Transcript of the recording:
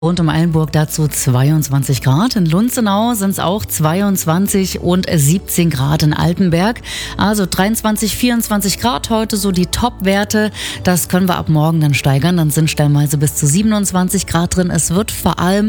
Rund um Eilenburg dazu 22 Grad. In Lunzenau sind es auch 22 und 17 Grad in Altenberg. Also 23, 24 Grad heute so die Top-Werte. Das können wir ab morgen dann steigern. Dann sind stellenweise bis zu 27 Grad drin. Es wird vor allem